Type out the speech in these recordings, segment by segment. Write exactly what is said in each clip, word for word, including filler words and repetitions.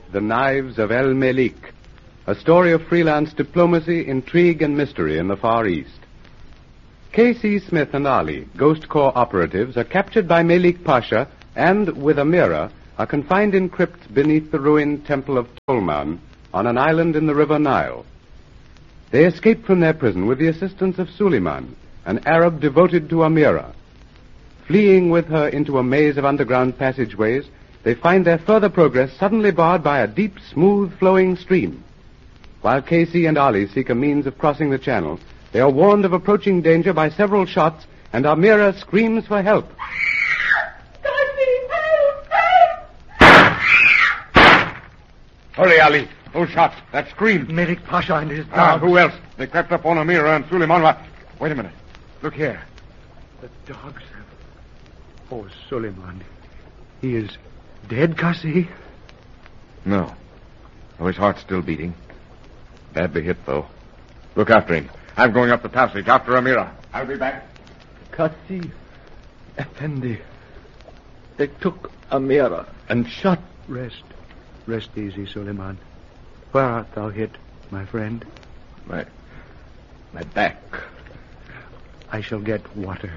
The Knives of El Melik, a story of freelance diplomacy, intrigue, and mystery in the Far East. K C. Smith and Ali, Ghost Corps operatives, are captured by Melik Pasha and, with Amira, are confined in crypts beneath the ruined temple of Tolman on an island in the river Nile. They escape from their prison with the assistance of Suleiman, an Arab devoted to Amira. Fleeing with her into a maze of underground passageways, they find their further progress suddenly barred by a deep, smooth-flowing stream. While Casey and Ali seek a means of crossing the channel, they are warned of approaching danger by several shots, and Amira screams for help. Hurry, Ali. Those shots. That scream. Melik Pasha and his dogs. Ah, who else? They crept up on Amira and Suleiman. Wait a minute. Look here. The dogs have... Oh, Suleiman. He is dead, Kasi? No. Oh, his heart's still beating. Badly hit, though. Look after him. I'm going up the passage after Amira. I'll be back. Kasi, Effendi. They took Amira and shot. Rest. Rest easy, Suleiman. Where art thou hit, my friend? My... my back. I shall get water.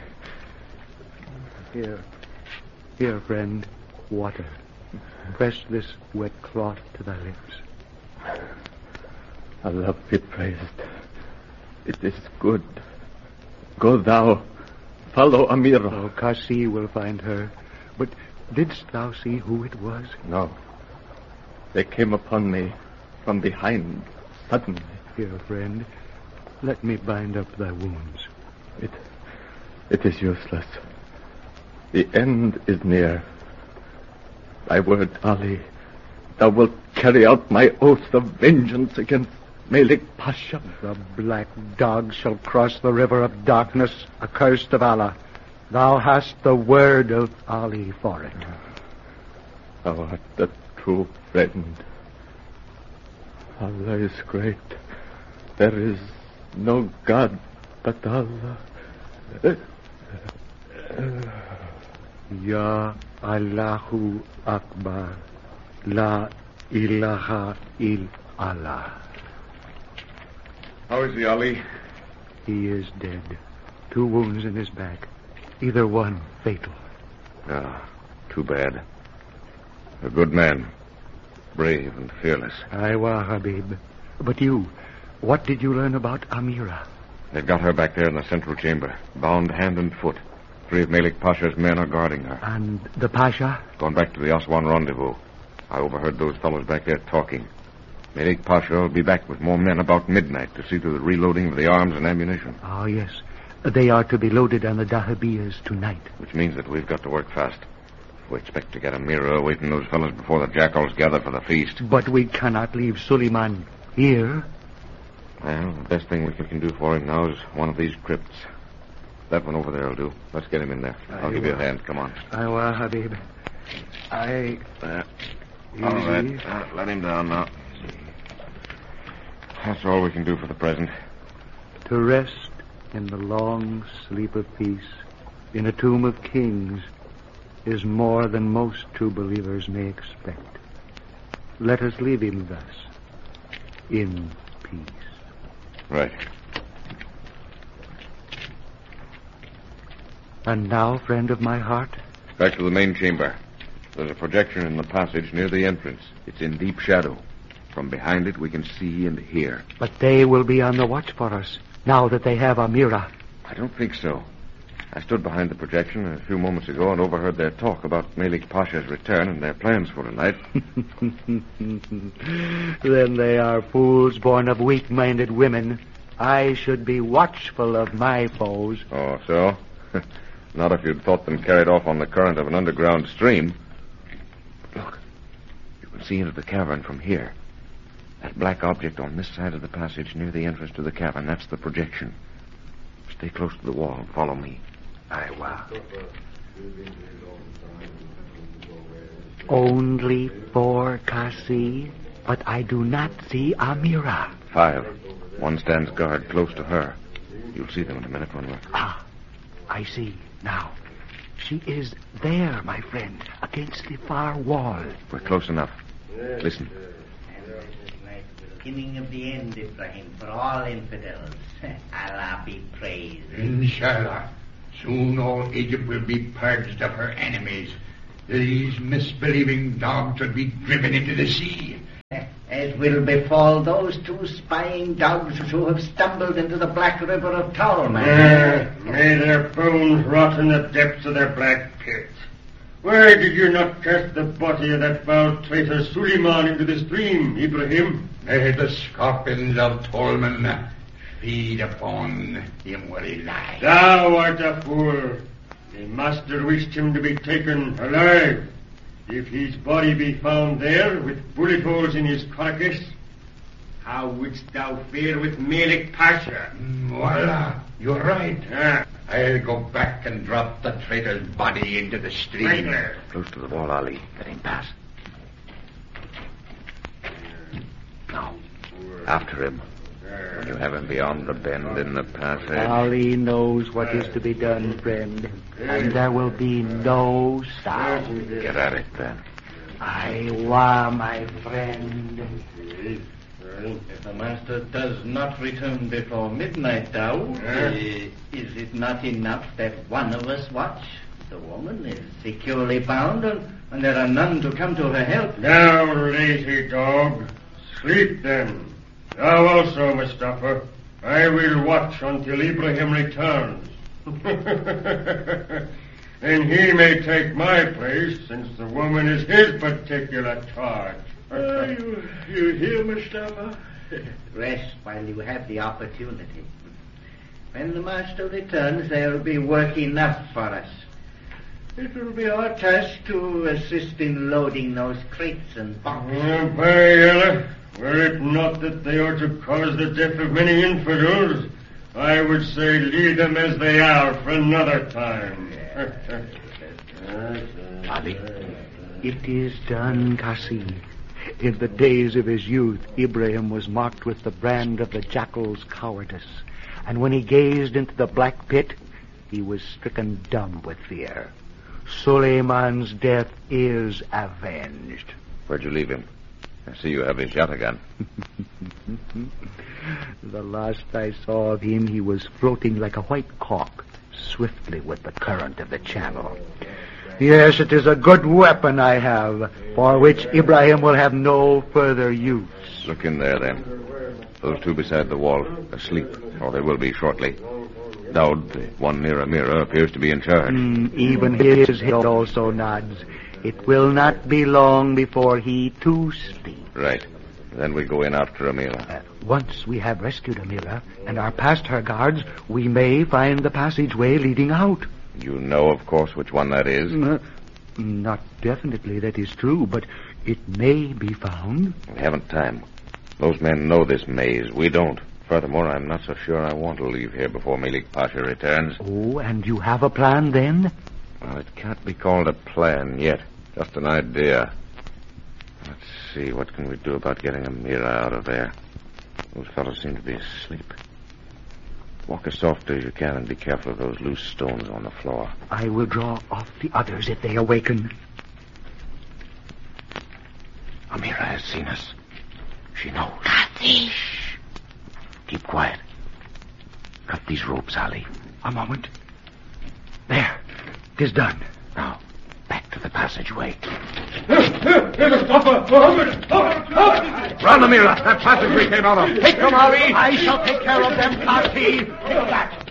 Here. Here, friend. Water. Press this wet cloth to thy lips. Allah be praised. It is good. Go thou. Follow Amira. Oh, Kasi will find her. But didst thou see who it was? No. They came upon me from behind, suddenly. Here, friend. Let me bind up thy wounds. It... it is useless. The end is near. Thy word, Ali. Thou wilt carry out my oath of vengeance against Melik Pasha. The black dog shall cross the river of darkness, accursed of Allah. Thou hast the word of Ali for it. Thou art the true friend. Allah is great. There is no God but Allah. Ya Allahu Akbar. La ilaha il Allah. How is he, Ali? He is dead. Two wounds in his back. Either one fatal. Ah, too bad. A good man. Brave and fearless. Aywa, Habib. But you, what did you learn about Amira? They've got her back there in the central chamber, bound hand and foot. Three of Melik Pasha's men are guarding her. And the Pasha? Gone back to the Aswan rendezvous. I overheard those fellows back there talking. Melik Pasha will be back with more men about midnight to see to the reloading of the arms and ammunition. Oh, yes. They are to be loaded on the dahabiyas tonight. Which means that we've got to work fast. We expect to get Amira away from those fellows before the jackals gather for the feast. But we cannot leave Suleiman here. Well, the best thing we can do for him now is one of these crypts. That one over there will do. Let's get him in there. I'll give you a hand. Come on. Aywa, Habib. I... There. All right. Uh, let him down now. That's all we can do for the present. To rest in the long sleep of peace, in a tomb of kings, is more than most true believers may expect. Let us leave him thus, in peace. Right. And now, friend of my heart? Back to the main chamber. There's a projection in the passage near the entrance. It's in deep shadow. From behind it, we can see and hear. But they will be on the watch for us, now that they have Amira. I don't think so. I stood behind the projection a few moments ago and overheard their talk about Melik Pasha's return and their plans for tonight. Then they are fools born of weak-minded women. I should be watchful of my foes. Oh, so? Not if you'd thought them carried off on the current of an underground stream. Look, you can see into the cavern from here. That black object on this side of the passage near the entrance to the cavern, that's the projection. Stay close to the wall and follow me. Aywa. Only four, Kasi, but I do not see Amira. Five. One stands guard close to her. You'll see them in a minute when we're... Ah, I see now. She is there, my friend, against the far wall. We're close enough. Listen. And this is like the beginning of the end, Ibrahim, for all infidels. Allah be praised. Inshallah. Soon all Egypt will be purged of her enemies. These misbelieving dogs will be driven into the sea. As will befall those two spying dogs who have stumbled into the black river of Tolman. Uh, may their bones rot in the depths of their black pits. Why did you not cast the body of that foul traitor Suleiman into the stream, Ibrahim? May the scorpions of Tolman feed upon him where he lies. Thou art a fool. The master wished him to be taken alive. If his body be found there with bullet holes in his carcass, how wouldst thou fare with Malik Pasha? Voila, you're right. Ah. I'll go back and drop the traitor's body into the stream. Right there. Close to the wall, Ali. Let him pass. Now, after him. When you have him beyond the bend in the passage. Ali knows what is to be done, friend, and there will be no sound. Get at it, then. Aywa, my friend. If the master does not return before midnight, Daoud, uh, is it not enough that one of us watch? The woman is securely bound, and, and there are none to come to her help. Now, lazy dog, sleep then. Thou also, Mustafa. I will watch until Ibrahim returns. Then he may take my place, since the woman is his particular charge. uh, you, you hear, Mustafa? Rest while you have the opportunity. When the master returns, there will be work enough for us. It will be our task to assist in loading those crates and boxes. Uh, by Allah, were it not that they are to cause the death of many infidels, I would say leave them as they are for another time. Ali, it is done, Kasi. In the days of his youth, Ibrahim was marked with the brand of the jackal's cowardice. And when he gazed into the black pit, he was stricken dumb with fear. Suleiman's death is avenged. Where'd you leave him? I see you have his yataghan. The last I saw of him, he was floating like a white cock, swiftly with the current of the channel. Yes, it is a good weapon I have, for which Ibrahim will have no further use. Look in there, then. Those two beside the wall, asleep, or they will be shortly. Daoud, the one near Amira, appears to be in charge. Mm, even his head also nods. It will not be long before he too sleeps. Right. Then we go in after Amira. Uh, once we have rescued Amira and are past her guards, we may find the passageway leading out. You know, of course, which one that is. Uh, not definitely, that is true, but it may be found. We haven't time. Those men know this maze. We don't. Furthermore, I'm not so sure I want to leave here before Malik Pasha returns. Oh, and you have a plan then? Well, it can't be called a plan yet. Just an idea. Let's see, what can we do about getting Amira out of there? Those fellows seem to be asleep. Walk as softly as you can and be careful of those loose stones on the floor. I will draw off the others if they awaken. Amira has seen us. She knows. Kasi. Shh. Keep quiet. Cut these ropes, Ali. A moment. There. Tis done. Now, back to the passageway. Run, Amira! That passageway came out of. Take them, Ali! I shall take care of them, Kasi. Take that.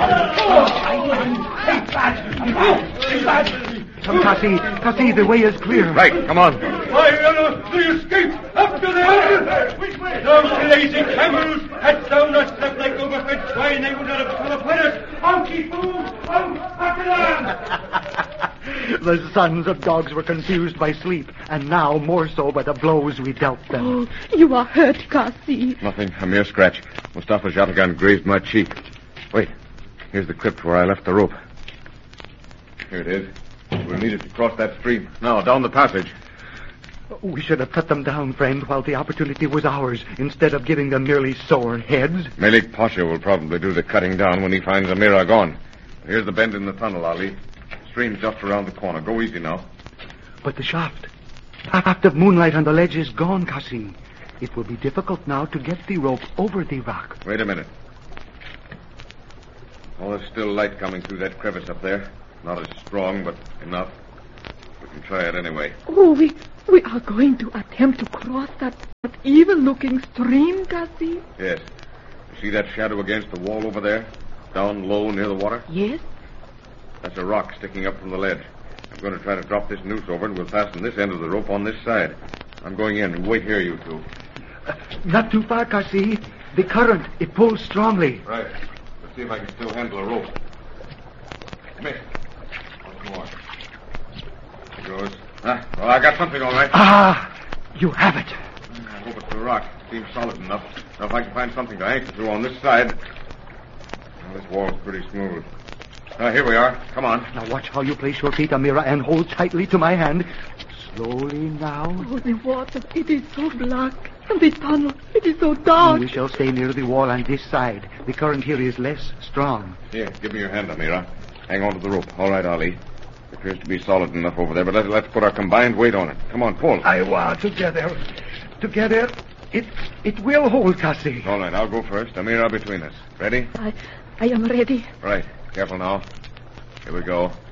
Take that. Take that. Come, Kasi. Kasi, the way is clear. Right, come on. By Allah, they escape! After them! Which way? Those lazy camels! Had thou not slept like overfed swine, they would not have come upon us! On, keep move! On, after them! The sons of dogs were confused by sleep, and now more so by the blows we dealt them. Oh, you are hurt, Kasi. Nothing, a mere scratch. Mustafa's yataghan grazed my cheek. Wait, here's the crypt where I left the rope. Here it is. We'll need it to cross that stream. Now, down the passage. We should have cut them down, friend, while the opportunity was ours, instead of giving them merely sore heads. Malik Pasha will probably do the cutting down when he finds Amira gone. Here's the bend in the tunnel, Ali. Stream's just around the corner. Go easy now. But the shaft, Half the moonlight on the ledge is gone, Kasi. It will be difficult now to get the rope over the rock. Wait a minute. Oh, there's still light coming through that crevice up there. Not as strong, but enough. We can try it anyway. Oh, we we are going to attempt to cross that, that evil-looking stream, Kasi. Yes. You see that shadow against the wall over there? Down low near the water? Yes. That's a rock sticking up from the ledge. I'm going to try to drop this noose over and we'll fasten this end of the rope on this side. I'm going in. Wait here, you two. Uh, not too far, Kasi. The current, it pulls strongly. Right. Let's see if I can still handle a rope. Miss. Once more. There goes. Ah, well, I got something all right. Ah, you have it. I hope it's the rock. It seems solid enough. Now, if I can find something to anchor through on this side. Well, this wall's pretty smooth. Now, here we are. Come on. Now, watch how you place your feet, Amira, and hold tightly to my hand. Slowly now. Oh, the water, it is so black. And the tunnel, it is so dark. We shall stay near the wall on this side. The current here is less strong. Here, give me your hand, Amira. Hang on to the rope. All right, Ali. It appears to be solid enough over there, but let, let's put our combined weight on it. Come on, pull. I want together. Together, it it will hold, Kasi. All right, I'll go first. Amira between us. Ready? I, I am ready. Right. Careful now. Here we go.